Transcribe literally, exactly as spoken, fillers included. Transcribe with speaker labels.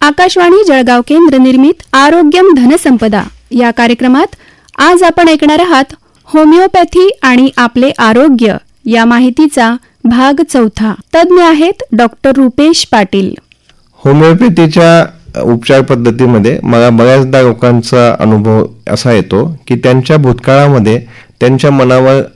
Speaker 1: आकाशवाणी जळगाव केंद्र निर्मित आरोग्यम धनसंपदा या कार्यक्रमात आज आपण ऐकणार आहात होमिओपॅथी आणि आपले आरोग्य या माहितीचा भाग चौथा. तज्ञ आहेत डॉक्टर रुपेश पाटील.
Speaker 2: होमिओपॅथीच्या उपचार पद्धतीमध्ये मला बऱ्याचदा लोकांचा अनुभव असा येतो की त्यांच्या भूतकाळामध्ये त्यांच्या मनावर